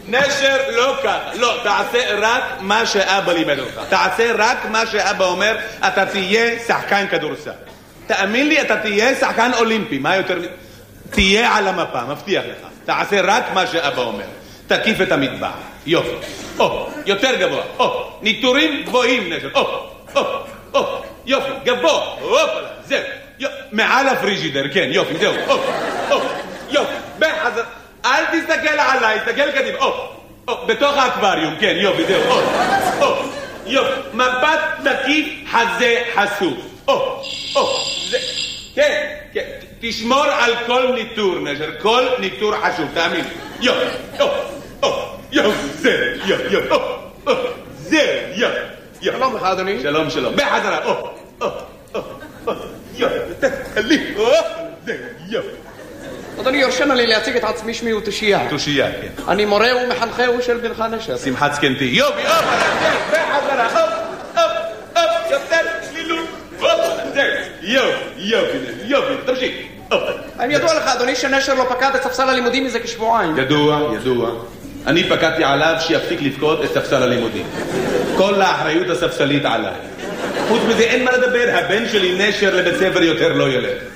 נשר לא ככה, לא, תעשה רק מה שאבא לימד אותך. תעשה רק מה שאבא אומר, אתה תהיה שחקן כדורסל. תאמין לי, אתה תהיה שחקן אולימפי, מה יותר... תהיה על המפה, מבטיח לך. תעשה רק מה שאבא אומר. תקיף את המטבח. יופי. יותר גבוה. ניטורים גבוהים, נשר. יופי, גבוה. זהו. מעל הפריג'ידר, כן, יופי, זהו. יופי. בחזר. אל תסתכל עליי, תסתכל קדימה. בתוך האקווריום, כן, יופי, זהו. יופי. מבט תקיף, חזה חשוף. כן, כן. תשמור על כל ניטור, נשר. כל ניטור חשוב, תאמין. יופי. זהו. שלום לך, אדוני. שלום. בחזרה. יופי. אדוני, יורשנה לי להציג את עצמי, שמי הוא תושייה. תושייה, כן. אני מורה ומחנכהו של בנך נשר. שמחת זקנתי. יופי, בחזרה. יותר צלילות. יופי, תמשיך. האם ידוע לך, אדוני, שנשר לא פקד את ספסל הלימודים מזה כשבועיים? ידוע. אני פקדתי עליו שיפסיק לפקוד את ספסל הלימודים. כל האחריות הספסלית עליי. חוץ מזה אין מה לדבר, הבן שלי נשר לבית ספר יותר לא ילך.